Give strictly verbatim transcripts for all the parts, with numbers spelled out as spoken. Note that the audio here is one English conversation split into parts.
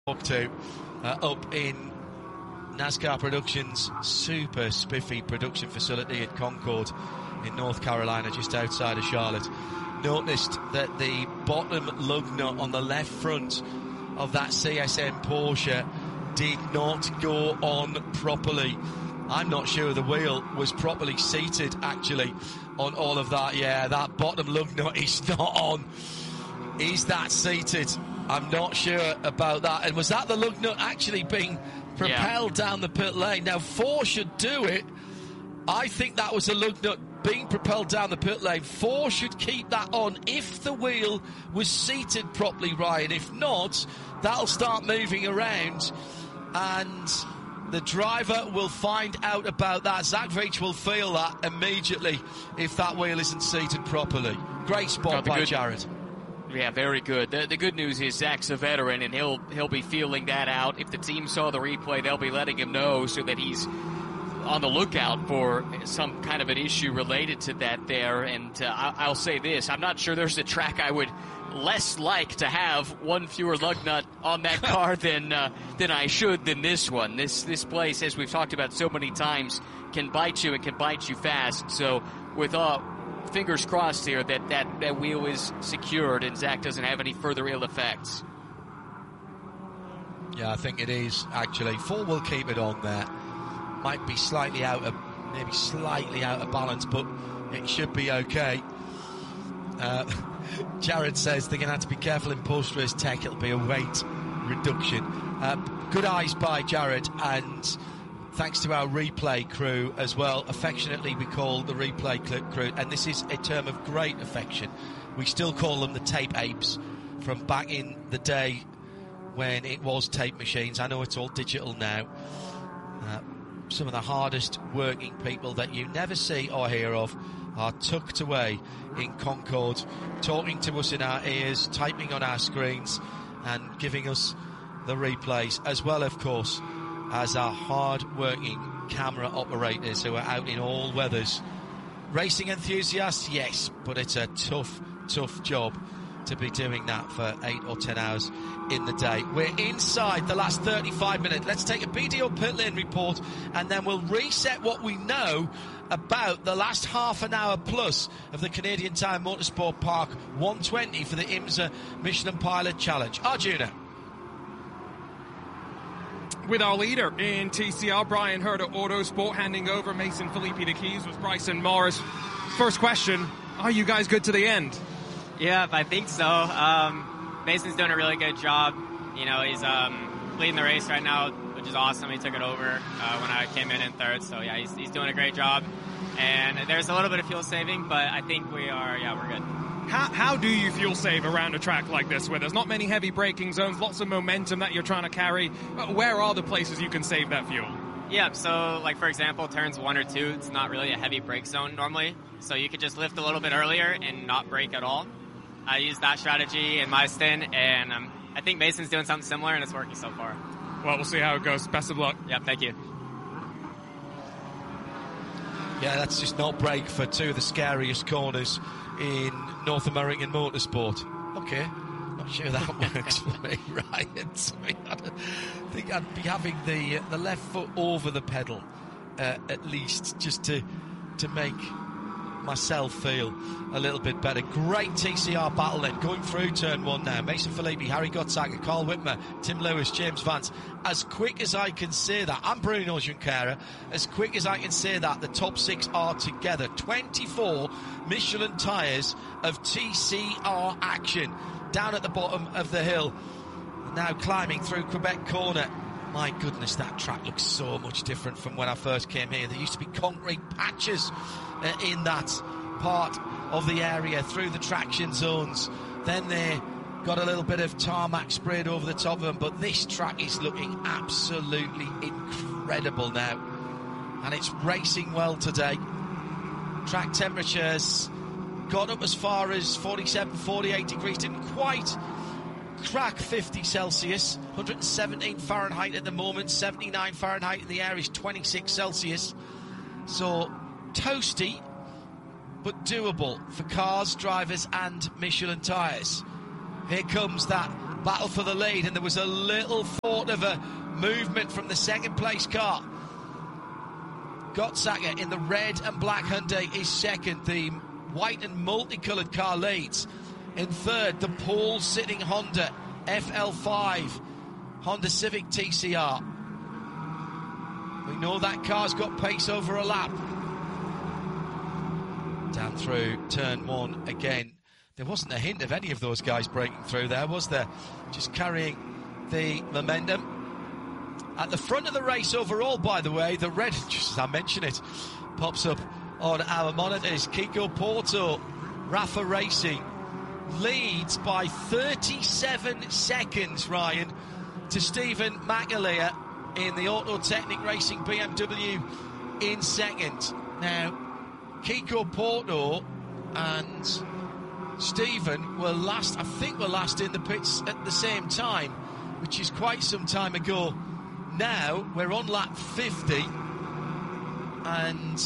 Up to uh, up in NASCAR Productions' super spiffy production facility at Concord in North Carolina, just outside of Charlotte. Noticed that the bottom lug nut on the left front of that C S M Porsche did not go on properly. I'm not sure the wheel was properly seated actually on all of that. Yeah, that bottom lug nut is not on. Is that seated? I'm not sure about that. And was that the lug nut actually being propelled yeah. down the pit lane? Now, four should do it. I think that was a lug nut being propelled down the pit lane. Four should keep that on if the wheel was seated properly, Ryan. If not, that'll start moving around and the driver will find out about that. Zach Veach will feel that immediately if that wheel isn't seated properly. Great spot by good. Jared. Yeah, very good. The, the good news is Zach's a veteran, and he'll he'll be feeling that out. If the team saw the replay, they'll be letting him know so that he's on the lookout for some kind of an issue related to that there. And uh, I, I'll say this, I'm not sure there's a track I would less like to have one fewer lug nut on that car than uh, than I should than this one. This, this place, as we've talked about so many times, can bite you and can bite you fast. So with all... fingers crossed here that, that that wheel is secured and Zach doesn't have any further ill effects. Yeah, I think it is actually. Four will keep it on there. Might be slightly out of, maybe slightly out of balance, but it should be okay. Uh, Jared says they're going to have to be careful in post-race tech. It'll be a weight reduction. Uh, good eyes by Jared, and thanks to our replay crew as well. Affectionately, we call the replay crew, and this is a term of great affection. We still call them the tape apes from back in the day when it was tape machines. I know it's all digital now. Uh, some of the hardest working people that you never see or hear of are tucked away in Concord, talking to us in our ears, typing on our screens, and giving us the replays, as well, of course, as our hard-working camera operators who are out in all weathers. Racing enthusiasts, yes, but it's a tough, tough job to be doing that for eight or ten hours in the day. We're inside the last thirty-five minutes. Let's take a B D O pit lane report, and then we'll reset what we know about the last half an hour plus of the Canadian Tire Motorsport Park one twenty for the IMSA Michelin Pilot Challenge. Arjuna. With our leader in T C R, Brian Herder Autosport, handing over Mason Filippi the keys with Bryson Morris. First question, are you guys good to the end? Yeah, I think so. Um, Mason's doing a really good job. You know, he's um, leading the race right now, which is awesome. He took it over uh, when I came in in third, so yeah, he's, he's doing a great job. And there's a little bit of fuel saving, but I think we are, yeah, we're good. How, how do you fuel save around a track like this where there's not many heavy braking zones, lots of momentum that you're trying to carry? Where are the places you can save that fuel? Yeah, so like for example, turns one or two, it's not really a heavy brake zone normally. So you could just lift a little bit earlier and not brake at all. I used that strategy in my stint, and um, I think Mason's doing something similar, and it's working so far. Well, we'll see how it goes. Best of luck. Yeah, thank you. Yeah, that's just not brake for two of the scariest corners in North American motorsport. Okay, not sure that works for me, Ryan. So I think I'd be having the uh, the left foot over the pedal uh, at least, just to to make myself feel a little bit better. Great T C R battle then, going through turn one now. Mason Filippi, Harry Gottsager, Carl Whitmer, Tim Lewis, James Vance. As quick as I can say that, I'm Bruno Junqueira, as quick as I can say that, the top six are together. twenty-four Michelin tyres of T C R action down at the bottom of the hill. Now climbing through Quebec Corner. My goodness, that track looks so much different from when I first came here. There used to be concrete patches uh, in that part of the area through the traction zones. Then they got a little bit of tarmac sprayed over the top of them, but this track is looking absolutely incredible now. And it's racing well today. Track temperatures got up as far as forty-seven, forty-eight degrees, didn't quite crack fifty Celsius, one hundred seventeen Fahrenheit at the moment, seventy-nine Fahrenheit in the air is twenty-six Celsius. So toasty, but doable for cars, drivers and Michelin tyres. Here comes that battle for the lead, and there was a little thought of a movement from the second place car. Gottsager in the red and black Hyundai is second. The white and multicoloured car leads. In third, the pole-sitting Honda F L five, Honda Civic T C R. We know that car's got pace over a lap. Down through turn one again. There wasn't a hint of any of those guys breaking through there, was there? Just carrying the momentum. At the front of the race overall, by the way, the red, just as I mention it, pops up on our monitors. Kiko Porto, Rafa Racing, leads by thirty-seven seconds, Ryan, to Stephen McAleer in the Autotechnic Racing B M W in second. Now, Kiko Porto and Stephen were last, I think were last in the pits at the same time, which is quite some time ago. Now we're on lap fifty, and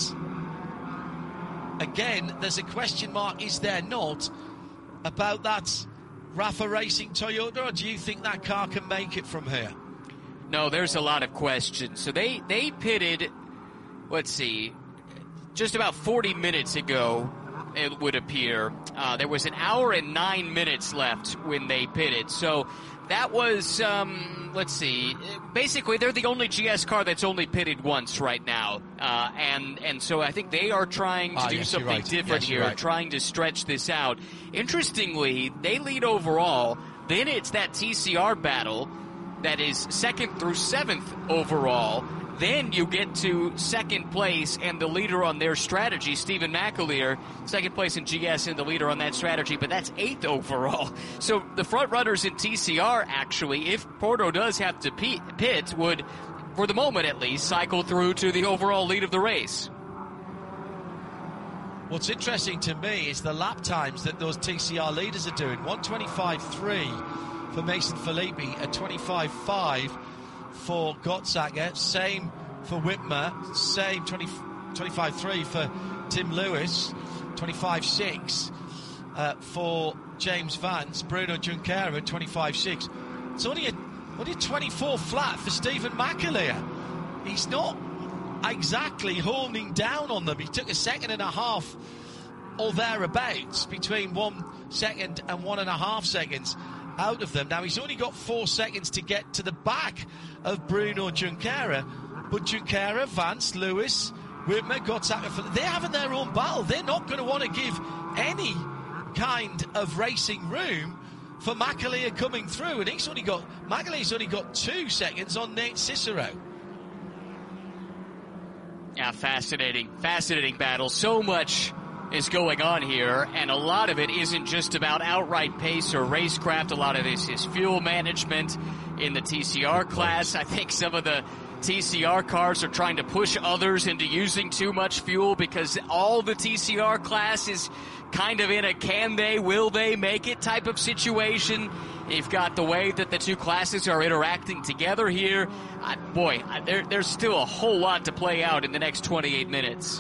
again there's a question mark, is there not, about that Rafa Racing Toyota, or do you think that car can make it from here? No, there's a lot of questions. So they, they pitted, let's see, just about forty minutes ago, it would appear. Uh, there was an hour and nine minutes left when they pitted. So that was, um, let's see, basically they're the only G S car that's only pitted once right now. Uh, and, and so I think they are trying to ah, do yes, something right. different yes, here, right. trying to stretch this out. Interestingly, they lead overall. Then it's that T C R battle that is second through seventh overall. Then you get to second place, and the leader on their strategy, Stephen McAleer, second place in G S and the leader on that strategy, but that's eighth overall. So the front runners in T C R, actually, if Porto does have to pit, would, for the moment at least, cycle through to the overall lead of the race. What's interesting to me is the lap times that those T C R leaders are doing. one twenty-five three for Mason Filippi, a twenty-five five for Gottsager, same for Whitmer, same twenty, twenty-five three for Tim Lewis, twenty-five six uh, for James Vance, Bruno Junqueira, twenty-five six. It's only a, only a twenty-four flat for Stephen McAleer. He's not exactly honing down on them. He took a second and a half or thereabouts, between one second and one and a half seconds out of them. Now, he's only got four seconds to get to the back of Bruno Junqueira, but Junqueira, Vance, Lewis, Whitmer, Gottsager, they're having their own battle. They're not going to want to give any kind of racing room for McAleer coming through, and he's only got, McAleer's only got two seconds on Nate Cicero. Yeah, fascinating, fascinating battle. So much is going on here, and a lot of it isn't just about outright pace or racecraft. A lot of this is fuel management in the T C R class. I think some of the T C R cars are trying to push others into using too much fuel, because all the T C R class is kind of in a can they, will they make it type of situation. You've got the way that the two classes are interacting together here. Uh, boy, uh, there, there's still a whole lot to play out in the next twenty-eight minutes.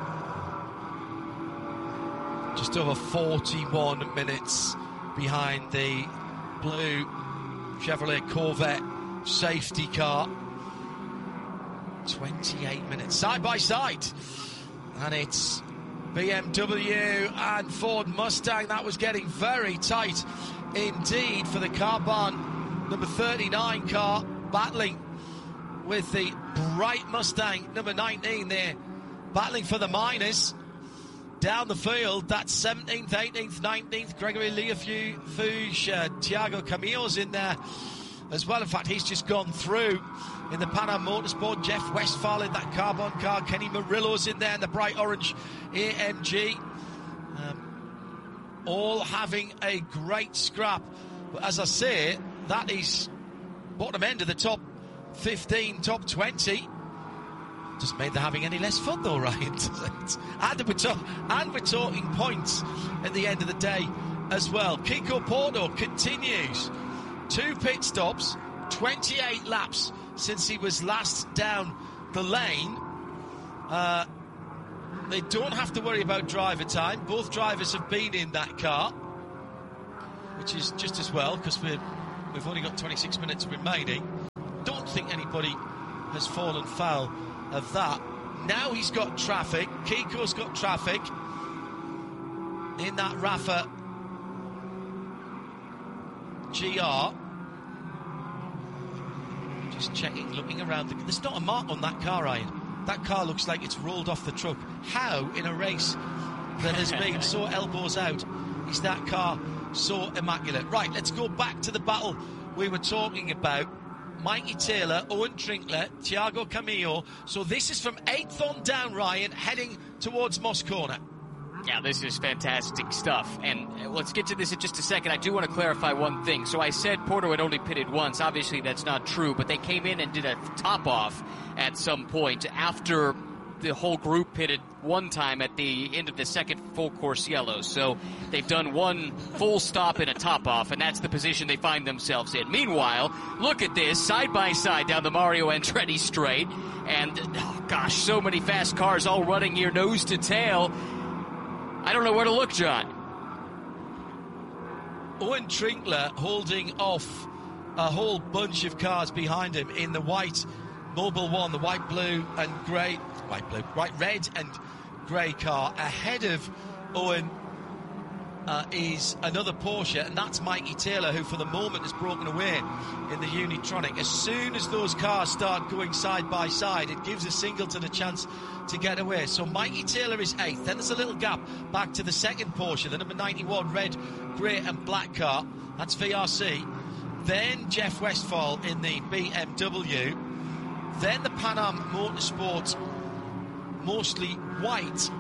Just over forty-one minutes behind the blue Chevrolet Corvette safety car. twenty-eight minutes side by side. And it's B M W and Ford Mustang. That was getting very tight indeed for the Carbahn number thirty-nine car, battling with the bright Mustang number nineteen there, battling for the minors. Down the field, that's seventeenth, eighteenth, nineteenth. Gregory Leafouche, uh, Thiago Camillo's in there as well. In fact, he's just gone through in the Pan Am Motorsport. Jeff Westphal in that Carbon car. Kenny Murillo's in there in the bright orange A M G. Um, all having a great scrap. But as I say, that is bottom end of the top fifteen, top twenty. Just made they're having any less fun though, Ryan. and, we're talk- and we're talking points at the end of the day as well. Kiko Porto continues. Two pit stops, twenty-eight laps since he was last down the lane. Uh, they don't have to worry about driver time. Both drivers have been in that car, which is just as well, because we're we've only got twenty-six minutes remaining. Don't think anybody has fallen foul of that. Now he's got traffic. Kiko's got traffic in that Rafa G R. Just checking, looking around. The, there's not a mark on that car, Ryan. That car looks like it's rolled off the truck. How, in a race that has been so elbows out, is that car so immaculate? Right, let's go back to the battle we were talking about. Mikey Taylor, Owen Trinkler, Thiago Camillo. So this is from eighth on down, Ryan, heading towards Moss Corner. Yeah, this is fantastic stuff. And let's get to this in just a second. I do want to clarify one thing. So I said Porto had only pitted once. Obviously, that's not true. But they came in and did a top-off at some point after the whole group pitted one time at the end of the second full-course yellow. So they've done one full stop and a top-off, and that's the position they find themselves in. Meanwhile, look at this, side-by-side down the Mario Andretti straight. And, oh gosh, so many fast cars all running here nose to tail. I don't know where to look, John. Owen Trinkler holding off a whole bunch of cars behind him in the white Mobil one, the white, blue and grey, white, blue, white, red and grey car. Ahead of Owen uh, is another Porsche, and that's Mikey Taylor, who for the moment has broken away in the Unitronic. As soon as those cars start going side by side, it gives a Singleton a chance to get away. So Mikey Taylor is eighth. Then there's a little gap back to the second Porsche, the number ninety-one red, grey and black car. That's V R C. Then Jeff Westphal in the B M W. Then the Pan Am Motorsport, mostly white,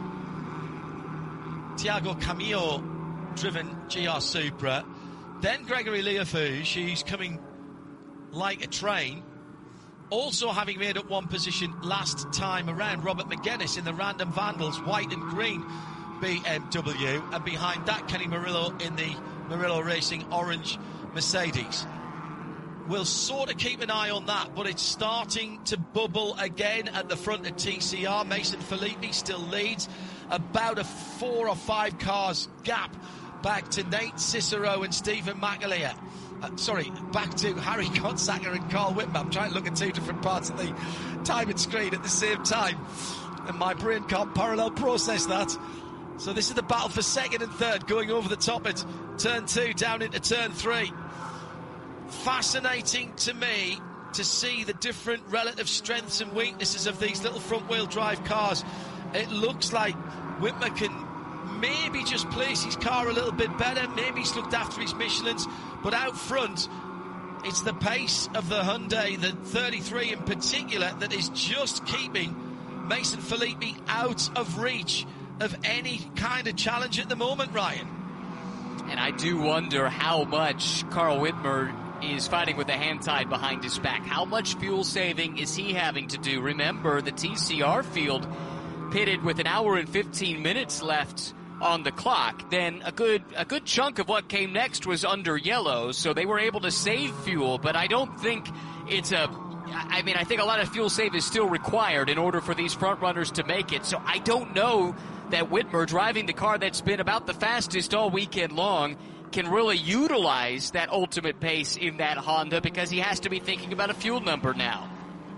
Thiago Camillo driven G R Supra. Then Gregory Leofouge, he's coming like a train. Also having made up one position last time around, Robert McGuinness in the Random Vandals white and green B M W. And behind that, Kenny Murillo in the Murillo Racing orange Mercedes. We'll sort of keep an eye on that, but it's starting to bubble again at the front of T C R. Mason Filippi still leads, about a four or five cars gap back to Nate Cicero and Stephen McAleer. Uh, sorry, back to Harry Kotsacker and Carl Whitmer. I'm trying to look at two different parts of the timing screen at the same time, and my brain can't parallel process that. So this is the battle for second and third, going over the top at turn two, down into turn three. Fascinating to me to see the different relative strengths and weaknesses of these little front-wheel drive cars. It looks like Whitmer can maybe just place his car a little bit better. Maybe he's looked after his Michelins. But out front, it's the pace of the Hyundai, the thirty-three in particular, that is just keeping Mason Filippi out of reach of any kind of challenge at the moment, Ryan. And I do wonder how much Carl Whitmer is fighting with a hand tied behind his back. How much fuel saving is he having to do? Remember, the T C R field pitted with an hour and fifteen minutes left on the clock. Then a good a good chunk of what came next was under yellow, so they were able to save fuel, but I don't think it's a I mean, I think a lot of fuel save is still required in order for these front runners to make it. So I don't know that Whitmer, driving the car that's been about the fastest all weekend long, can really utilize that ultimate pace in that Honda, because he has to be thinking about a fuel number now.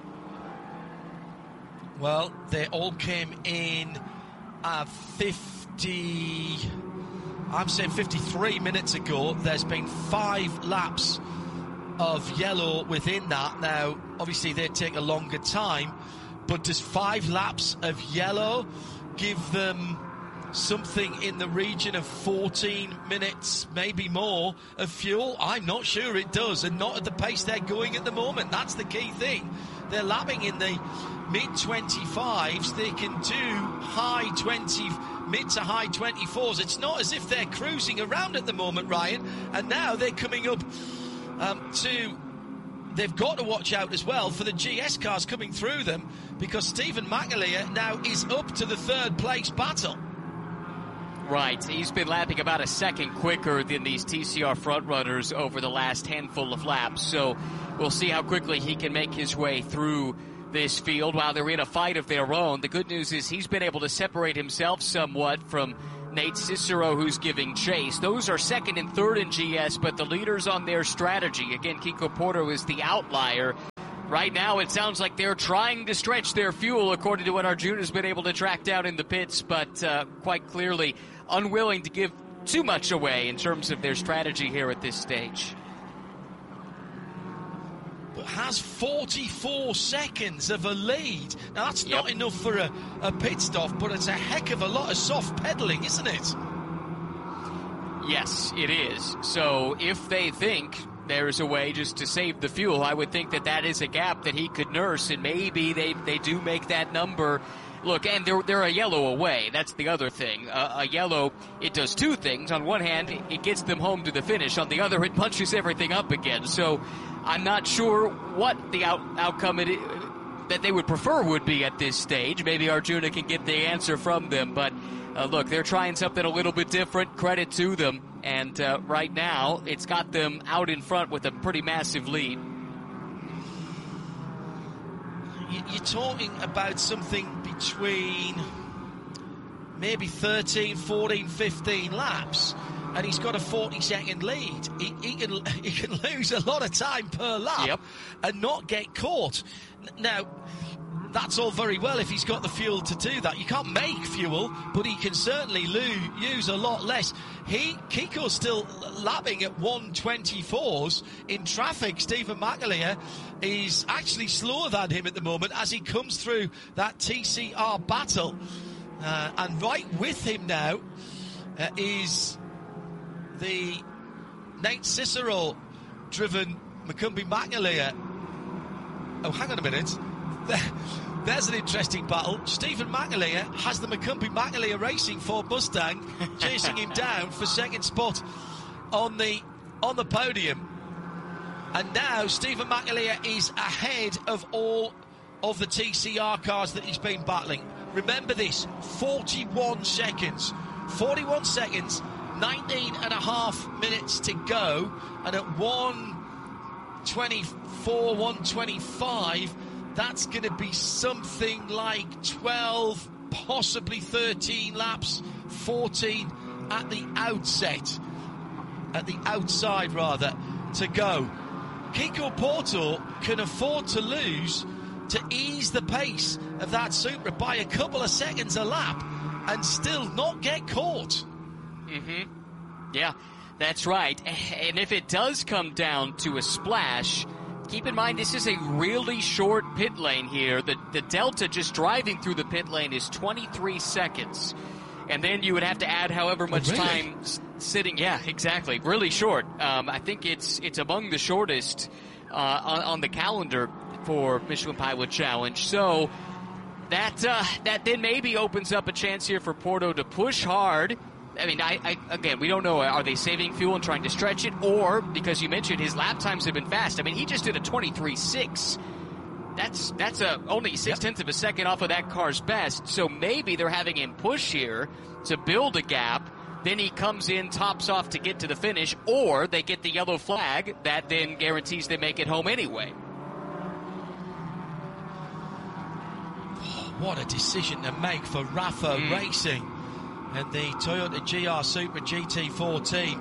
Well, they all came in uh, fifty, I'm saying fifty-three minutes ago. There's been five laps of yellow within that. Now, obviously, they take a longer time, but does five laps of yellow give them something in the region of fourteen minutes, maybe more, of fuel? I'm not sure it does, and not at the pace they're going at the moment. That's the key thing. They're lapping in the mid twenty-fives. They can do high twenty, mid to high twenty-fours. It's not as if they're cruising around at the moment, Ryan. And now they're coming up um, to... They've got to watch out as well for the G S cars coming through them, because Stephen McAleer now is up to the third place battle. Right, he's been lapping about a second quicker than these T C R front runners over the last handful of laps, so we'll see how quickly he can make his way through this field while they're in a fight of their own. The good news is he's been able to separate himself somewhat from Nate Cicero who's giving chase. Those are second and third in G S, but the leaders on their strategy. Again, Kiko Porto is the outlier. Right now, it sounds like they're trying to stretch their fuel, according to what Arjuna's been able to track down in the pits, but uh, quite clearly unwilling to give too much away in terms of their strategy here at this stage. But has forty-four seconds of a lead. Now, that's Yep. not enough for a, a pit stop, but it's a heck of a lot of soft pedaling, isn't it? Yes, it is. So if they think there's a way just to save the fuel, I would think that that is a gap that he could nurse, and maybe they, they do make that number. Look, and they're, they're a yellow away. That's the other thing. Uh, a yellow, it does two things. On one hand, it gets them home to the finish. On the other, it punches everything up again. So I'm not sure what the out, outcome it, that they would prefer would be at this stage. Maybe Arjuna can get the answer from them. But uh, look, they're trying something a little bit different. Credit to them. And uh, right now, it's got them out in front with a pretty massive lead. You're talking about something between maybe thirteen, fourteen, fifteen laps, and he's got a forty second lead. He, he can he can lose a lot of time per lap Yep. and not get caught. Now, that's all very well if he's got the fuel to do that. You can't make fuel, but he can certainly lose, use a lot less. He Kiko's still lapping at one twenty-fours in traffic. Stephen McAleer is actually slower than him at the moment as he comes through that T C R battle. Uh, and right with him now uh, is the Nate Cicero driven Macumbi McAleer. Oh, hang on a minute. There's an interesting battle. Stephen McAleer has the Macumbi McAleer Racing Ford Mustang chasing him down for second spot on the on the podium. And now Stephen McAleer is ahead of all of the T C R cars that he's been battling. Remember this, forty-one seconds. forty-one seconds, nineteen and a half minutes to go. And at one twenty-four, one twenty-five, that's going to be something like twelve, possibly thirteen laps, fourteen at the outset, at the outside rather, to go. Kiko Porto can afford to lose to ease the pace of that Supra by a couple of seconds a lap and still not get caught. Mm-hmm. Yeah, that's right. And if it does come down to a splash, keep in mind this is a really short pit lane here. The, the delta just driving through the pit lane is twenty-three seconds. And then you would have to add however much oh, really? time s- sitting. Yeah, exactly. Really short. Um, I think it's it's among the shortest uh, on, on the calendar for Michelin Pilot Challenge. So that uh, that then maybe opens up a chance here for Porto to push hard. I mean, I, I again, we don't know. Are they saving fuel and trying to stretch it? Or, because you mentioned his lap times have been fast. I mean, he just did a twenty-three six. That's that's a, only six-tenths of a second off of that car's best. So maybe they're having him push here to build a gap. Then he comes in, tops off to get to the finish. Or they get the yellow flag that then guarantees they make it home anyway. What a decision to make for Rafa Mm. Racing and the Toyota G R Supra G T fourteen.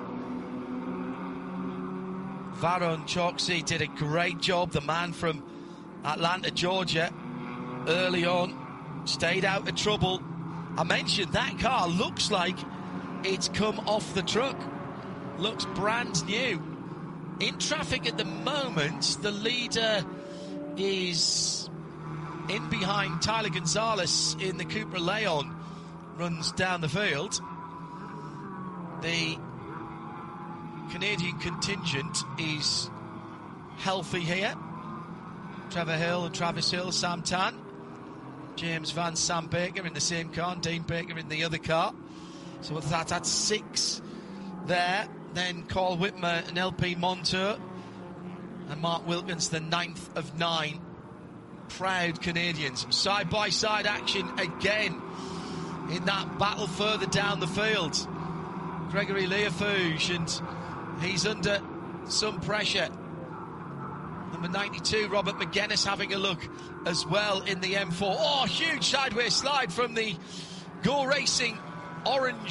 Varun Choksi did a great job, the man from Atlanta, Georgia, early on, stayed out of trouble. I mentioned that car looks like it's come off the truck, looks brand new. In traffic at the moment, the leader is in behind Tyler Gonzalez in the Cupra Leon, runs down the field. The Canadian contingent is healthy here. Trevor Hill and Travis Hill, Sam Tan, James Van, Sam Baker in the same car, and Dean Baker in the other car. So that, that's six there. Then Carl Whitmer and L P Montour, and Mark Wilkins, the ninth of nine. Proud Canadians. Side-by-side action again in that battle further down the field. Gregory Leafouge, and he's under some pressure. Number ninety-two, Robert McGuinness, having a look as well in the M four. Oh, huge sideways slide from the Go Racing orange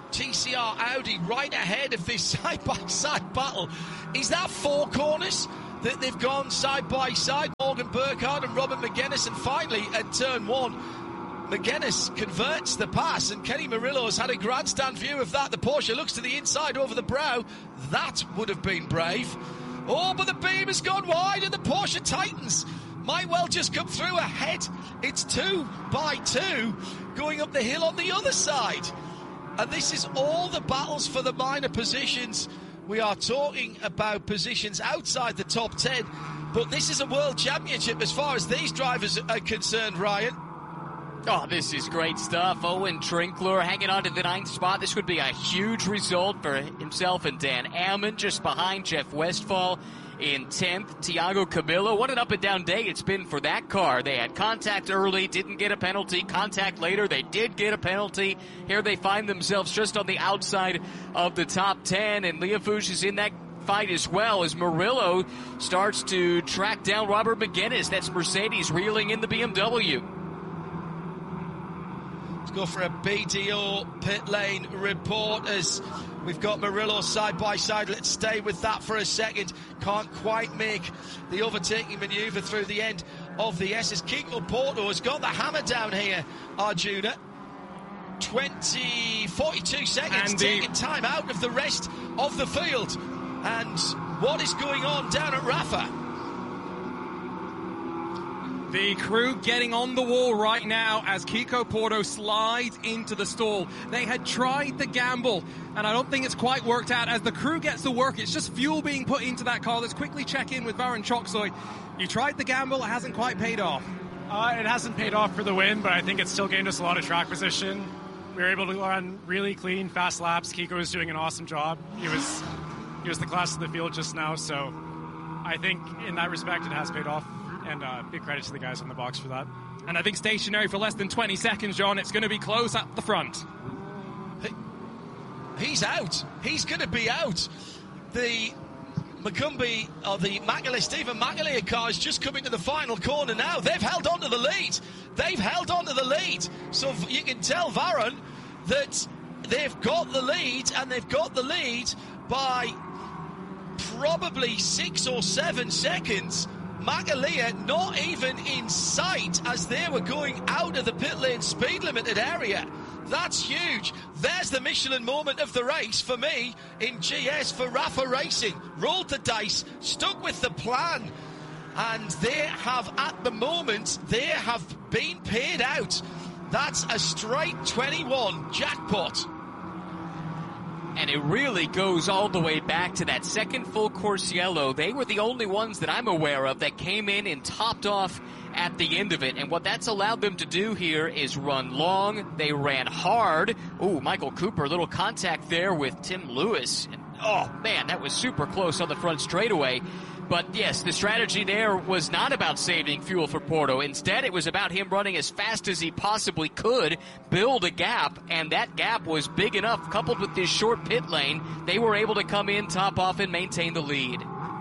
T C R Audi right ahead of this side-by-side battle. Is that four corners that they've gone side by side? Morgan Burkhardt and Robert McGuinness, and finally at turn one, McGuinness converts the pass, and Kenny Murillo's had a grandstand view of that. The Porsche looks to the inside over the brow. That would have been brave. Oh, but the beam has gone wide, and the Porsche Titans might well just come through ahead. It's two by two going up the hill on the other side. And this is all the battles for the minor positions. We are talking about positions outside the top ten, but this is a world championship as far as these drivers are concerned, Ryan. Oh, this is great stuff. Owen Trinkler hanging on to the ninth spot. This would be a huge result for himself and Dan Ammon, just behind Jeff Westphal in tenth. Tiago Camilo, what an up and down day it's been for that car. They had contact early, didn't get a penalty. Contact later, they did get a penalty. Here they find themselves just on the outside of the top ten, and Leofouche is in that fight as well as Murillo starts to track down Robert McGuinness. That's Mercedes reeling in the B M W. Let's go for a B D O pit lane report as we've got Murillo side by side. Let's stay with that for a second. Can't quite make the overtaking manoeuvre through the end of the S. As Kiko Porto has got the hammer down here, Arjuna. twenty, forty-two seconds, and taking time out of the rest of the field. And what is going on down at Rafa? The crew getting on the wall right now as Kiko Porto slides into the stall. They had tried the gamble, and I don't think it's quite worked out. As the crew gets to work, it's just fuel being put into that car. Let's quickly check in with Varun Choksoy. You tried the gamble, it hasn't quite paid off. Uh, it hasn't paid off for the win, but I think it's still gained us a lot of track position. We were able to run really clean, fast laps. Kiko was doing an awesome job. He was, he was the class of the field just now, so I think in that respect it has paid off. And uh, big credit to the guys on the box for that. And I think stationary for less than twenty seconds, John. It's going to be close at the front. He, he's out. He's going to be out. The Macumbi, or the Macaulay, Stephen Macaulay car is just coming to the final corner now. They've held on to the lead. They've held on to the lead. So you can tell Varun that they've got the lead, and they've got the lead by probably six or seven seconds. Macaulay not even in sight as they were going out of the pit lane speed limited area. That's huge. There's the Michelin moment of the race for me in G S for Rafa Racing. Rolled the dice, stuck with the plan, and they have, at the moment, they have been paid out. That's a straight twenty-one jackpot. And it really goes all the way back to that second full course yellow. They were the only ones that I'm aware of that came in and topped off at the end of it. And what that's allowed them to do here is run long. They ran hard. Ooh, Michael Cooper, a little contact there with Tim Lewis. And, oh, man, that was super close on the front straightaway. But yes, the strategy there was not about saving fuel for Porto. Instead, it was about him running as fast as he possibly could, build a gap, and that gap was big enough, coupled with this short pit lane, they were able to come in, top off, and maintain the lead.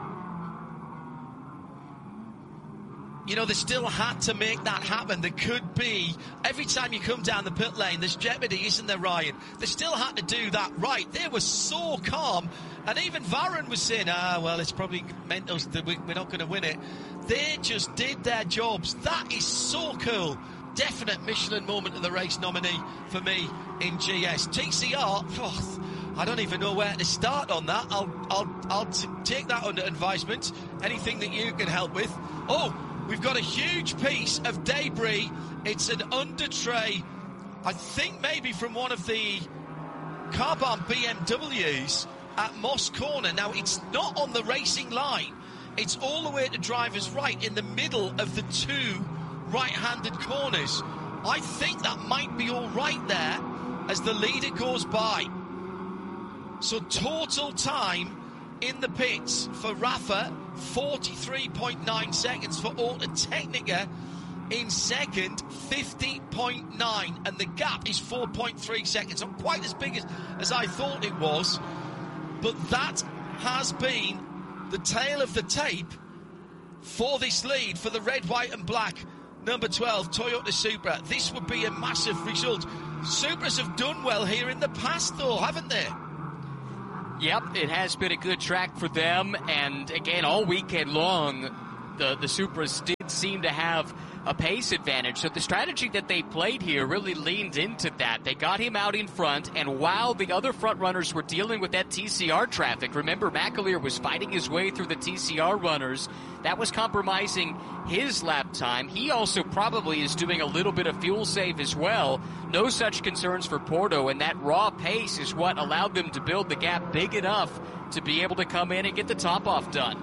You know, they still had to make that happen. There could be, every time you come down the pit lane, there's jeopardy, isn't there, Ryan? They still had to do that right. They were so calm. And even Varun was saying, ah, well, it's probably meant us that we, we're not going to win it. They just did their jobs. That is so cool. Definite Michelin moment of the race nominee for me in G S. T C R, oh, I don't even know where to start on that. I'll, I'll, I'll t- take that under advisement. Anything that you can help with. Oh, we've got a huge piece of debris. It's an under tray, I think maybe from one of the Carbon B M Ws at Moss Corner. Now, it's not on the racing line. It's all the way to driver's right in the middle of the two right-handed corners. I think that might be all right there as the leader goes by. So total time in the pits for Rafa, forty-three point nine seconds. For Autotechnica in second, fifty point nine, and the gap is four point three seconds. Not quite as big as, as I thought it was, but that has been the tail of the tape for this lead for the red, white and black number twelve, Toyota Supra. This would be a massive result. Supras have done well here in the past, though, haven't they? Yep, it has been a good track for them, and again, all weekend long, the, the Supras did seem to have a pace advantage. So the strategy that they played here really leaned into that. They got him out in front, and while the other front runners were dealing with that T C R traffic, remember McAleer was fighting his way through the T C R runners. That was compromising his lap time. He also probably is doing a little bit of fuel save as well. No such concerns for Porto, and that raw pace is what allowed them to build the gap big enough to be able to come in and get the top off done.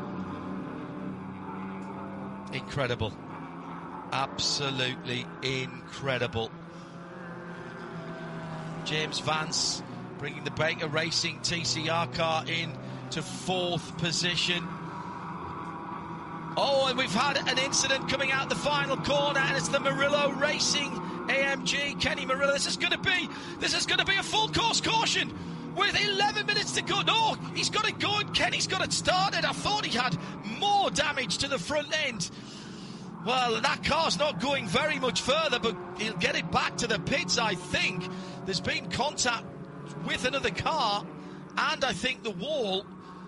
Incredible. Absolutely incredible. James Vance bringing the Baker Racing T C R car in to fourth position. Oh, and we've had an incident coming out the final corner, and it's the Murillo Racing A M G. Kenny Murillo. This is going to be, this is going to be a full course caution with eleven minutes to go. No, he's got it going. Kenny's got it started. I thought he had more damage to the front end. Well, that car's not going very much further, but he'll get it back to the pits, I think. There's been contact with another car, and I think the wall.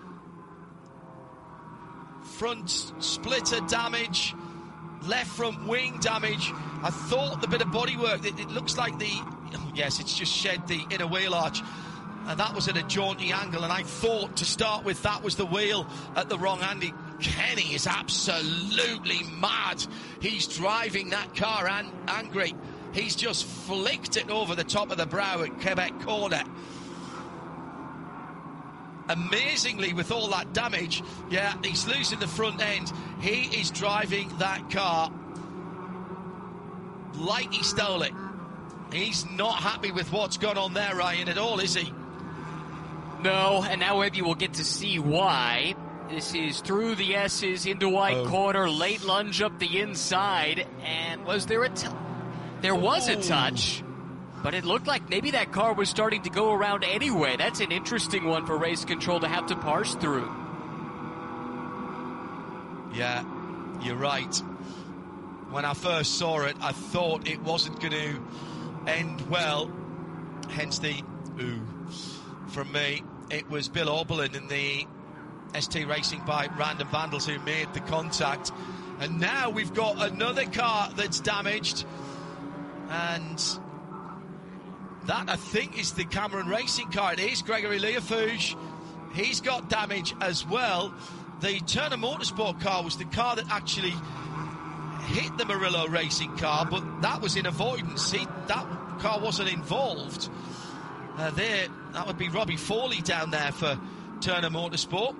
Front splitter damage, left front wing damage. I thought the bit of bodywork, it, it looks like the, oh yes, it's just shed the inner wheel arch. And that was at a jaunty angle, and I thought to start with that was the wheel at the wrong angle. Kenny is absolutely mad. He's driving that car an- angry. He's just flicked it over the top of the brow at Quebec corner. Amazingly, with all that damage, yeah, he's losing the front end. He is driving that car like he stole it. He's not happy with what's gone on there, Ryan, at all, is he? No, and now maybe we'll get to see why. This is through the S's into white oh. corner, late lunge up the inside, and was there a t- there was a touch, but it looked like maybe that car was starting to go around anyway. That's an interesting one for race control to have to parse through. Yeah, you're right. When I first saw it, I thought it wasn't going to end well, hence the ooh from me. It was Bill Oberlin in the S T Racing by Random Vandals who made the contact, and now we've got another car that's damaged, and that I think is the Cameron Racing car. It is Gregory Leofouge. He's got damage as well. The Turner Motorsport car was the car that actually hit the Murillo Racing car, but that was in avoidance. He, that car wasn't involved. Uh, there, that would be Robbie Foley down there for Turner Motorsport.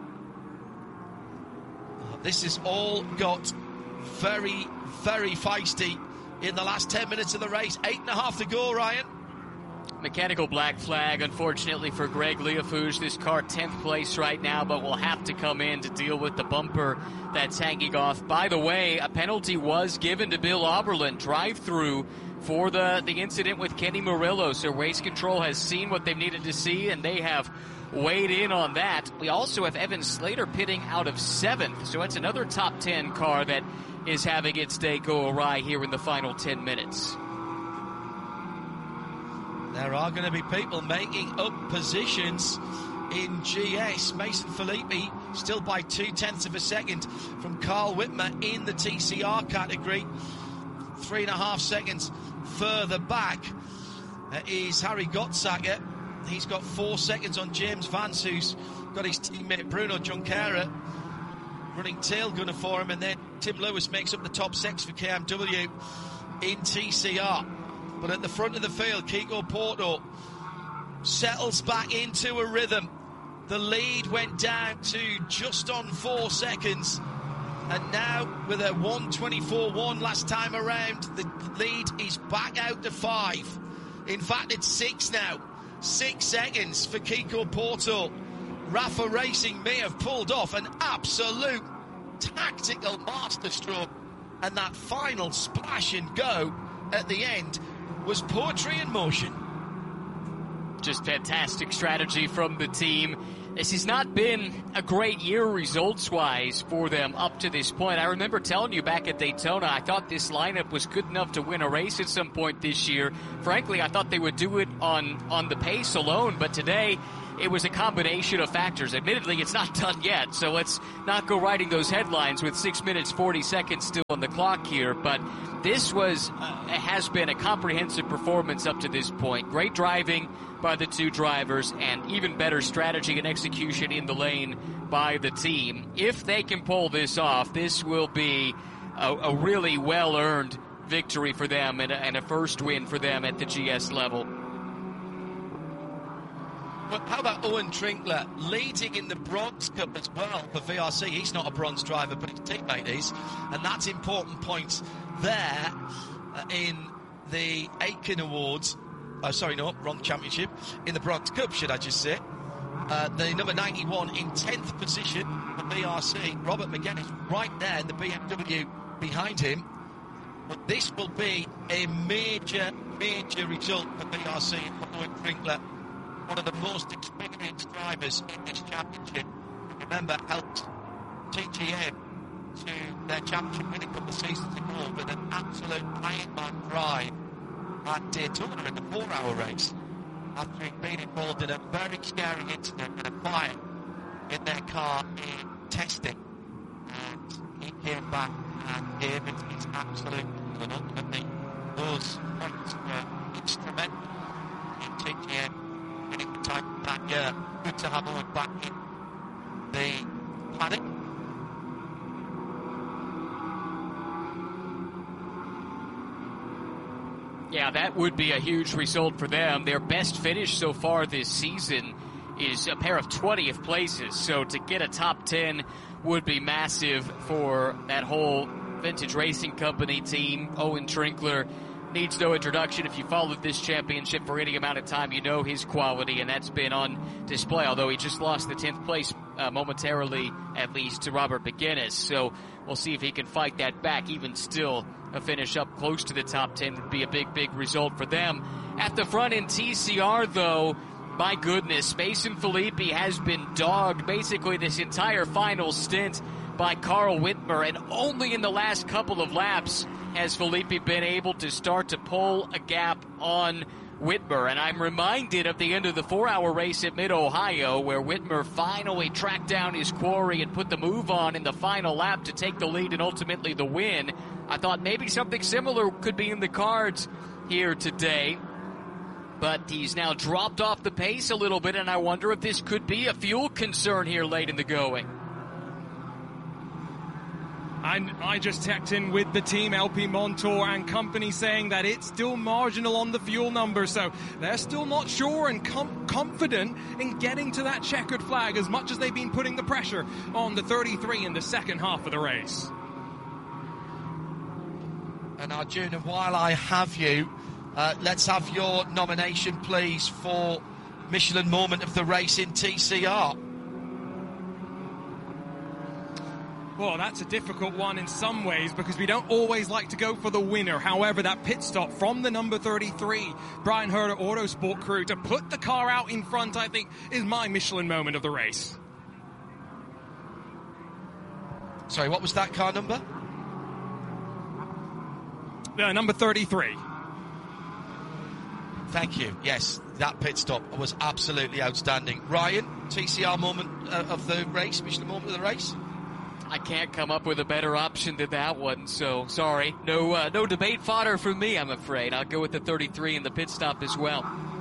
This has all got very, very feisty in the last ten minutes of the race. Eight and a half to go, Ryan. Mechanical black flag, unfortunately, for Greg Leofouge. This car tenth place right now, but will have to come in to deal with the bumper that's hanging off. By the way, a penalty was given to Bill Oberlin, drive-through, for the, the incident with Kenny Murillo. So race control has seen what they've needed to see, and they have weighed in on that. We also have Evan Slater pitting out of seventh, so it's another top ten car that is having its day go awry here in the final ten minutes. There are going to be people making up positions in G S. Mason Filippi still by two-tenths of a second from Carl Whitmer in the T C R category. Three and a half seconds further back uh, is Harry Gottsacker. He's got four seconds on James Vance, who's got his teammate Bruno Junqueira running tail gunner for him, and then Tim Lewis makes up the top six for K M W in T C R. But at the front of the field, Kiko Porto settles back into a rhythm. The lead went down to just on four seconds. And now, with a one twenty-four one last time around, the lead is back out to five. In fact, it's six now. Six seconds for Kiko Porto. Rafa Racing may have pulled off an absolute tactical masterstroke. And that final splash and go at the end was poetry in motion. Just fantastic strategy from the team. This has not been a great year results-wise for them up to this point. I remember telling you back at Daytona, I thought this lineup was good enough to win a race at some point this year. Frankly, I thought they would do it on, on the pace alone, but today it was a combination of factors. Admittedly, it's not done yet, so let's not go writing those headlines with six minutes, forty seconds still on the clock here, but this was, uh, has been a comprehensive performance up to this point. Great driving by the two drivers, and even better strategy and execution in the lane by the team. If they can pull this off, this will be a, a really well-earned victory for them and a, and a first win for them at the G S level. But how about Owen Trinkler leading in the Bronze Cup as well for V R C? He's not a bronze driver, but his teammate is, and that's important points there uh, in the Aiken Awards. Oh, sorry, no, wrong championship. In the Bronze Cup, should I just say. Uh, the number ninety-one in tenth position for V R C. Robert McGuinness right there in the B M W behind him. But this will be a major, major result for V R C and for Owen Trinkler. One of the most experienced drivers in this championship. Remember, helped T G M to their championship win a couple of seasons ago with an absolute Iron Man drive at Daytona in the four-hour race after he'd been involved in a very scary incident and a fire in their car in testing. And he came back and gave it his absolute, and ultimately those points were instrumental in T G M winning the title that year. Good to have Owen back in the paddock. Yeah, that would be a huge result for them. Their best finish so far this season is a pair of twentieth places. So to get a top ten would be massive for that whole Vintage Racing Company team. Owen Trinkler needs no introduction. If you followed this championship for any amount of time, you know his quality, and that's been on display, although he just lost the tenth place uh, momentarily, at least, to Robert McGuinness. So we'll see if he can fight that back. Even still, a finish up close to the top ten would be a big, big result for them. At the front in T C R, though, my goodness, Mason Filippi has been dogged basically this entire final stint by Carl Whitmer, and only in the last couple of laps has Filippi been able to start to pull a gap on Whitmer. And I'm reminded of the end of the four-hour race at Mid-Ohio, where Whitmer finally tracked down his quarry and put the move on in the final lap to take the lead and ultimately the win. I thought maybe something similar could be in the cards here today, but he's now dropped off the pace a little bit, and I wonder if this could be a fuel concern here late in the going. And I just checked in with the team, L P Montour and company, saying that it's still marginal on the fuel number, so they're still not sure and com- confident in getting to that checkered flag as much as they've been putting the pressure on the thirty-three in the second half of the race. And Arjuna, while I have you, uh, let's have your nomination, please, for Michelin Moment of the Race in T C R. Well, that's a difficult one in some ways because we don't always like to go for the winner. However, that pit stop from the number thirty-three, Brian Herter Autosport crew, to put the car out in front, I think, is my Michelin moment of the race. Sorry, what was that car number? Uh, number thirty-three. Thank you. Yes, that pit stop was absolutely outstanding. Ryan, T C R moment uh, of the race, Michelin moment of the race? I can't come up with a better option than that one, so sorry. No uh, no debate fodder for me, I'm afraid. I'll go with the thirty-three in the pit stop as well.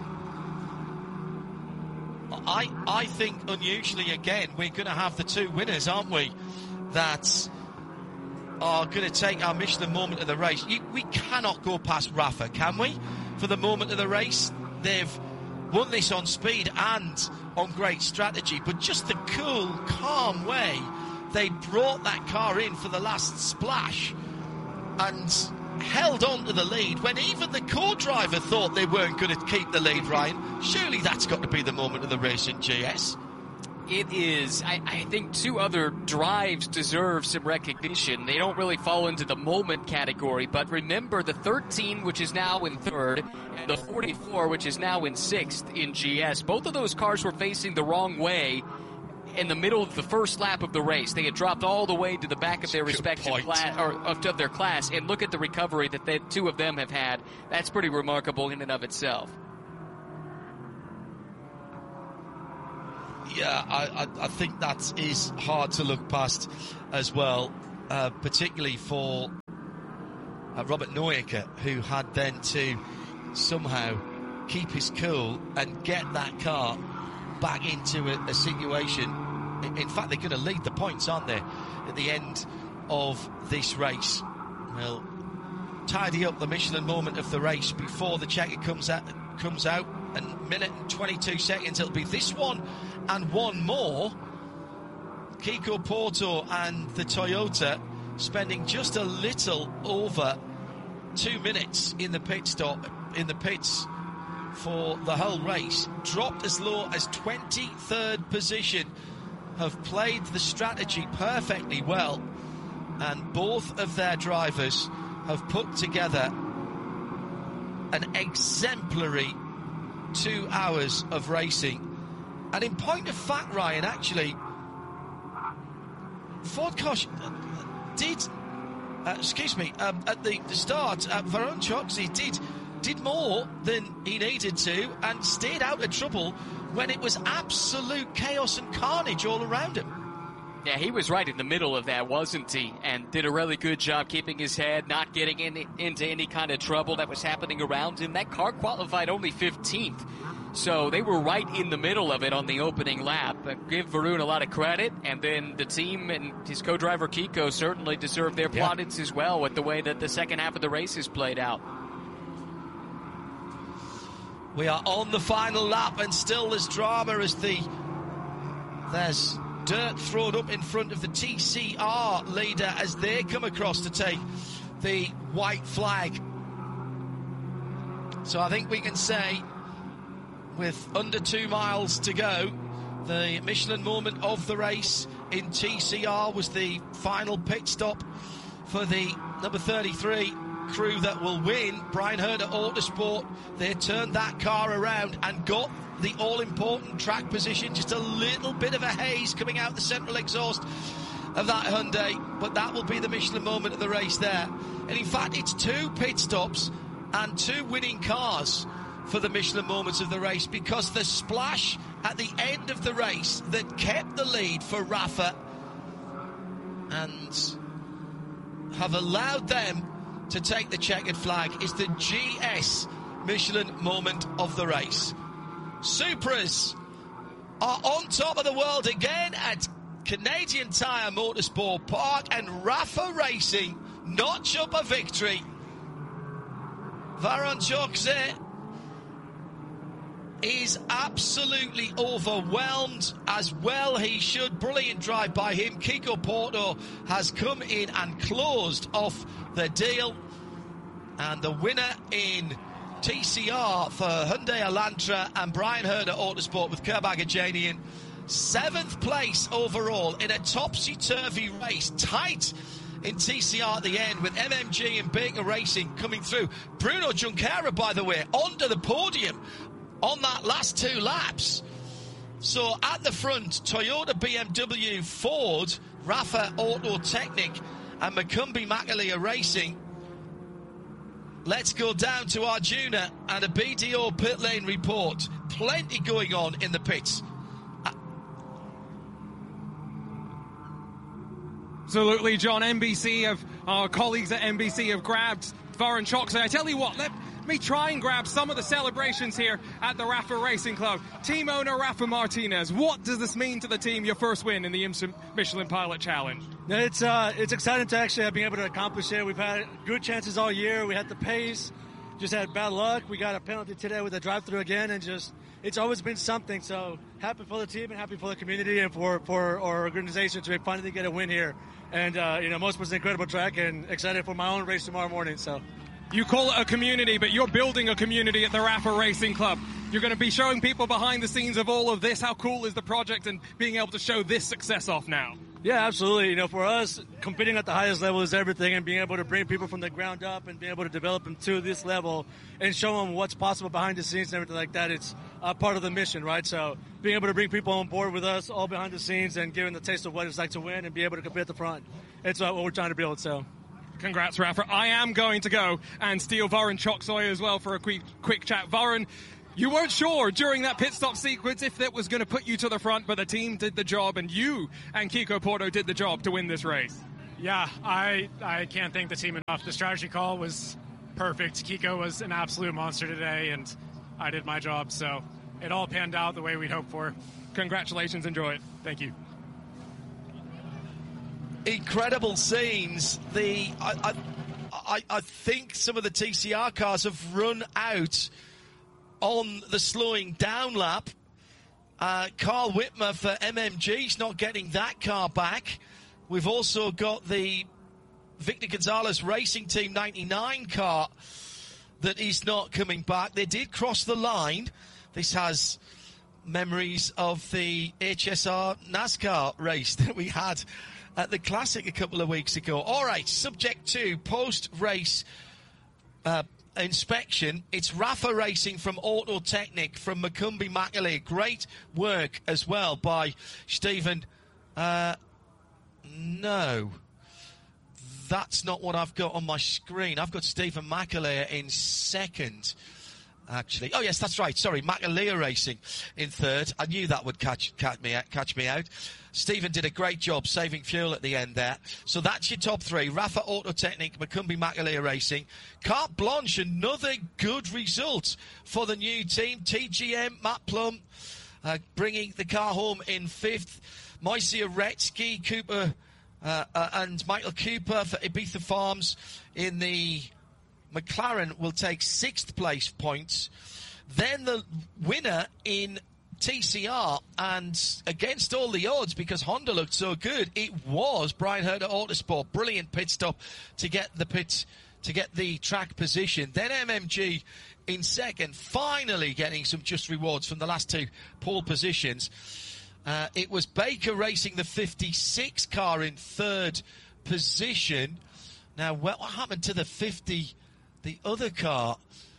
I, I think, unusually, again, we're going to have the two winners, aren't we, that are going to take our Michelin moment of the race. You, we cannot go past Rafa, can we, for the moment of the race? They've won this on speed and on great strategy, but just the cool, calm way they brought that car in for the last splash and held on to the lead when even the co-driver thought they weren't going to keep the lead, Ryan. Surely that's got to be the moment of the race in G S. It is. I, I think two other drives deserve some recognition. They don't really fall into the moment category, but remember the thirteen, which is now in third, and the forty-four, which is now in sixth in G S. Both of those cars were facing the wrong way in the middle of the first lap of the race. They had dropped all the way to the back of their respective class, or of their class, and look at the recovery that the two of them have had. That's pretty remarkable in and of itself. Yeah, I, I, I think that is hard to look past as well, uh, particularly for uh, Robert Neuecker, who had then to somehow keep his cool and get that car back into a, a situation. In, in fact, they're going to lead the points, aren't they, at the end of this race. They'll tidy up the Michelin moment of the race before the checker comes out. Comes out, and minute and twenty-two seconds. It'll be this one and one more. Kiko Porto and the Toyota spending just a little over two minutes in the pit stop, in the pits for the whole race. Dropped as low as twenty-third position. Have played the strategy perfectly well, and both of their drivers have put together an exemplary two hours of racing. And in point of fact, Ryan, actually, Ford Caution did, uh, excuse me, um, at the, the start, uh, Varun Choksi did did more than he needed to and stayed out of trouble when it was absolute chaos and carnage all around him. Yeah, he was right in the middle of that, wasn't he? And did a really good job keeping his head, not getting in, into any kind of trouble that was happening around him. That car qualified only fifteenth. So they were right in the middle of it on the opening lap. But give Varun a lot of credit, and then the team and his co-driver Kiko certainly deserve their yeah. plaudits as well with the way that the second half of the race is played out. We are on the final lap, and still there's drama as the there's dirt thrown up in front of the T C R leader as they come across to take the white flag. So I think we can say, with under two miles to go, the Michelin moment of the race in T C R was the final pit stop for the number thirty-three crew that will win. Brian Herder Autosport, they turned that car around and got the all-important track position. Just a little bit of a haze coming out the central exhaust of that Hyundai, but that will be the Michelin moment of the race there. And in fact, it's two pit stops and two winning cars for the Michelin moments of the race, because the splash at the end of the race that kept the lead for Rafa and have allowed them to take the checkered flag is the G S Michelin moment of the race. Supras are on top of the world again at Canadian Tire Motorsport Park, and Rafa Racing notch up a victory. Varun Choksi is absolutely overwhelmed, as well he should. Brilliant drive by him. Kiko Porto has come in and closed off the deal, and the winner in T C R for Hyundai Elantra and Brian Herder Autosport with Kerbag Ajanian. Seventh place overall in a topsy-turvy race. Tight in T C R at the end with M M G and Baker Racing coming through. Bruno Junqueira, by the way, onto the podium on that last two laps. So at the front, Toyota, B M W, Ford, Rafa Auto Technic and Macumbi Makalia Racing. Let's go down to Arjuna and a B D O pit lane report. Plenty going on in the pits. Absolutely, John. N B C have, our colleagues at N B C have grabbed Varun Choksi. I tell you what, let me try and grab some of the celebrations here at the Rafa Racing Club. Team owner Rafa Martinez, what does this mean to the team, your first win in the Michelin Pilot Challenge? It's uh, it's exciting to actually have been able to accomplish it. We've had good chances all year. We had the pace, just had bad luck. We got a penalty today with a drive-through again, and just it's always been something. So happy for the team and happy for the community and for, for our organization to finally get a win here. And, uh, you know, Motorsport's an incredible track, and excited for my own race tomorrow morning. So you call it a community, but you're building a community at the Rafa Racing Club. You're going to be showing people behind the scenes of all of this. How cool is the project and being able to show this success off now? Yeah, absolutely. You know, for us, competing at the highest level is everything, and being able to bring people from the ground up and being able to develop them to this level and show them what's possible behind the scenes and everything like that, it's uh, part of the mission, right? So being able to bring people on board with us all behind the scenes and giving the taste of what it's like to win and be able to compete at the front, it's uh, what we're trying to build, so... Congrats, Rafa. I am going to go and steal Varun Choksoy as well for a quick, quick chat. Varun, you weren't sure during that pit stop sequence if that was going to put you to the front, but the team did the job, and you and Kiko Porto did the job to win this race. Yeah, I I can't thank the team enough. The strategy call was perfect. Kiko was an absolute monster today, and I did my job, so it all panned out the way we'd hoped for. Congratulations. Enjoy it. Thank you. Incredible scenes. The I, I I think some of the T C R cars have run out on the slowing down lap. Uh, Carl Whitmer for M M G's not getting that car back. We've also got the Victor Gonzalez Racing Team ninety-nine car that is not coming back. They did cross the line. This has memories of the H S R NASCAR race that we had at the Classic a couple of weeks ago. All right, subject to post-race uh, inspection. It's Rafa Racing from Auto Technic from Macumbi Makale. Great work as well by Stephen. Uh, no, that's not what I've got on my screen. I've got Stephen Makale in second. Actually, oh yes, that's right. Sorry, Macalia Racing in third. I knew that would catch catch me out, catch me out. Stephen did a great job saving fuel at the end there. So that's your top three: Rafa Auto Technic, Macumbi Macalia Racing, Carte Blanche. Another good result for the new team. T G M Matt Plum uh, bringing the car home in fifth. Moise Retsky, Cooper, uh, uh, and Michael Cooper for Ibiza Farms in the McLaren will take sixth place points. Then the winner in T C R, and against all the odds because Honda looked so good, it was Brian Herter Autosport. Brilliant pit stop to get the pit, to get the track position. Then M M G in second, finally getting some just rewards from the last two pole positions. Uh, it was Baker Racing, the fifty-six car, in third position. Now, what happened to the fifty? The other car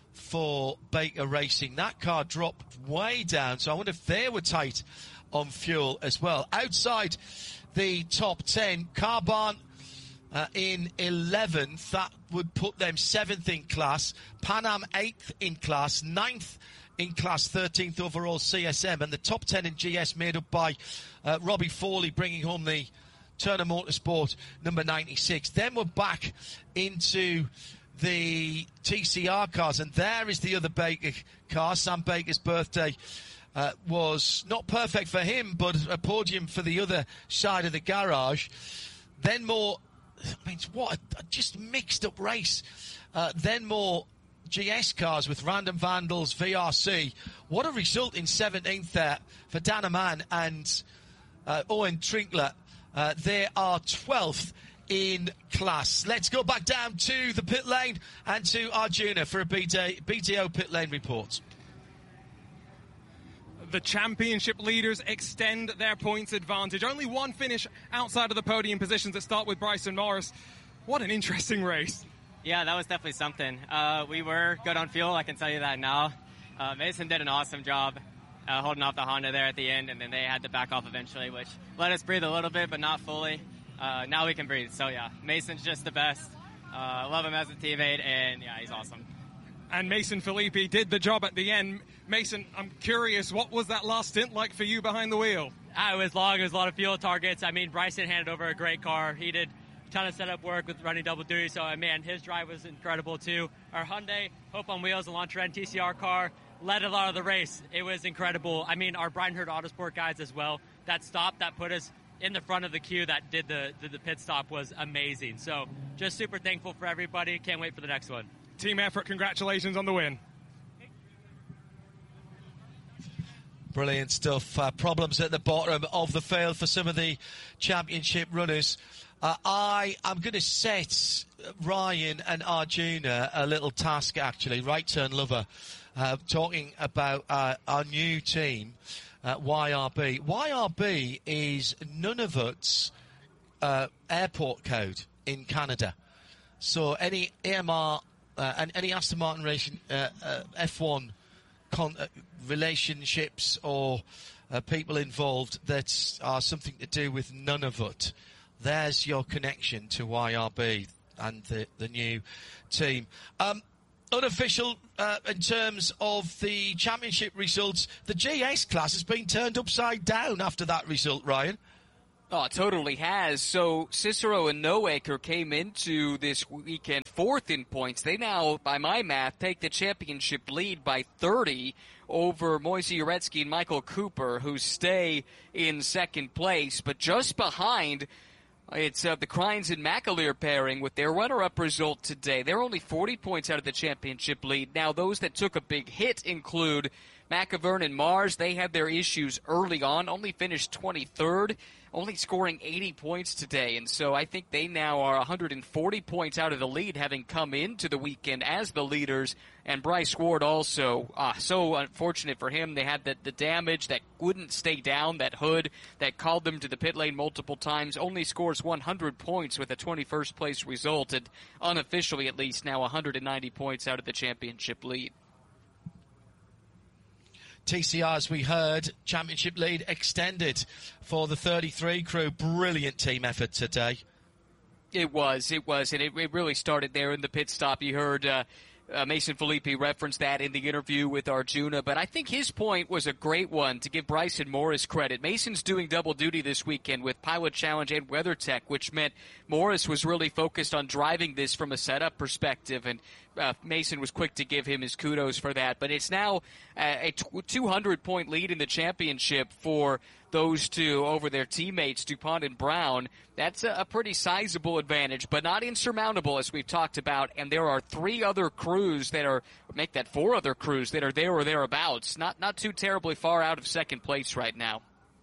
for Baker Racing, that car dropped way down, so I wonder if they were tight on fuel as well. Outside the top ten, Carbahn uh, in eleventh, that would put them seventh in class. Pan Am eighth in class, ninth in class, thirteenth overall C S M, and the top ten in G S made up by uh, Robbie Foley bringing home the Turner Motorsport number ninety-six. Then we're back into the T C R cars, and there is the other Baker car. Sam Baker's birthday uh, was not perfect for him, but a podium for the other side of the garage. Then more, I mean, what a, a just mixed up race. Uh, then more G S cars with Random Vandals, V R C. What a result in seventeenth there for Dan Amann and uh, Owen Trinkler. Uh, they are twelfth in class. Let's go back down to the pit lane and to Arjuna for a B T O pit lane report. The championship leaders extend their points advantage. Only one finish outside of the podium positions that start with Bryson Morris. What an interesting race. Yeah, that was definitely something. Uh, we were good on fuel, I can tell you that now. Uh, Mason did an awesome job uh, holding off the Honda there at the end, and then they had to back off eventually, which let us breathe a little bit, but not fully. Uh, now we can breathe. So, yeah, Mason's just the best. I uh, love him as a teammate, and, yeah, he's awesome. And Mason Filippi did the job at the end. Mason, I'm curious, what was that last stint like for you behind the wheel? Uh, it was long. It was a lot of fuel targets. I mean, Bryson handed over a great car. He did a ton of setup work with running double duty. So, uh, man, his drive was incredible, too. Our Hyundai Hope on Wheels and Launcher N T C R car led a lot of the race. It was incredible. I mean, our Brian Herter Autosport guys as well. That stop that put us in the front of the queue that did the, did the pit stop was amazing. So just super thankful for everybody. Can't wait for the next one. Team effort, congratulations on the win. Brilliant stuff. Uh, problems at the bottom of the field for some of the championship runners. Uh, I am going to set Ryan and Arjuna a little task, actually. Right Turn Lover, uh, talking about uh, our new team. Uh, Y R B. Y R B is Nunavut's uh, airport code in Canada. So any A M R uh, and any Aston Martin racing uh, uh, F one con- uh, relationships or uh, people involved that are something to do with Nunavut, there's your connection to Y R B and the, the new team. Um, unofficial uh, in terms of the championship results, the G S class has been turned upside down after that result, Ryan. Oh, it totally has. So Cicero and Noaker came into this weekend fourth in points. They now, by my math, take the championship lead by thirty over Moise Uretsky and Michael Cooper, who stay in second place. But just behind, it's uh, the Crines and McAleer pairing with their runner-up result today. They're only forty points out of the championship lead. Now, those that took a big hit include McAvern and Mars. They had their issues early on, only finished twenty-third, only scoring eighty points today. And so I think they now are one hundred forty points out of the lead, having come into the weekend as the leaders. And Bryce Ward also, ah, so unfortunate for him. They had the, the damage that wouldn't stay down, that hood that called them to the pit lane multiple times, only scores one hundred points with a twenty-first place result, and unofficially at least now one hundred ninety points out of the championship lead. T C R, as we heard, championship lead extended for the thirty-three crew. Brilliant team effort today. It was, it was, and it, it really started there in the pit stop. You heard uh, uh, Mason Filippi reference that in the interview with Arjuna, but I think his point was a great one to give Bryson Morris credit. Mason's doing double duty this weekend with Pilot Challenge and WeatherTech, which meant Morris was really focused on driving this from a setup perspective, and Uh, Mason was quick to give him his kudos for that. But it's now a two hundred point lead in the championship for those two over their teammates, DuPont and Brown. That's a, a pretty sizable advantage, but not insurmountable, as we've talked about. And there are three other crews that are, make that four other crews that are there or thereabouts. Not, not too terribly far out of second place right now.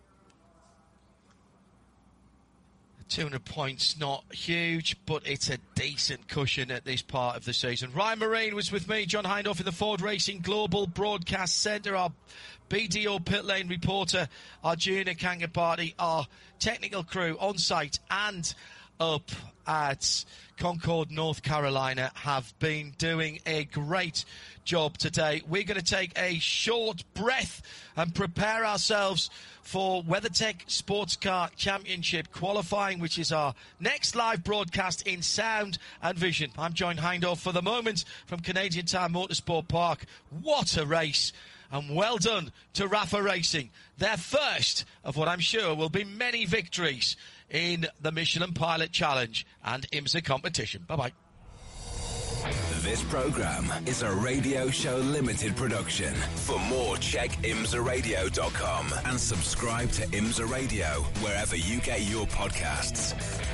two hundred points, not huge, but it's a decent cushion at this part of the season. Ryan Marine was with me, John Hindhaugh, in the Ford Racing Global Broadcast Centre, our B D O pit lane reporter, Arjuna Kangapati, our technical crew on site and up at Concord, North Carolina, have been doing a great job today. We're going to take a short breath and prepare ourselves for WeatherTech Sports Car Championship qualifying, which is our next live broadcast in sound and vision. I'm John Hindhaugh for the moment from Canadian Tire Motorsport Park. What a race! And well done to Rafa Racing. Their first of what I'm sure will be many victories in the Michelin Pilot Challenge and IMSA competition. Bye-bye. This program is a Radio Show Limited production. For more, check imsa radio dot com and subscribe to IMSA Radio wherever you get your podcasts.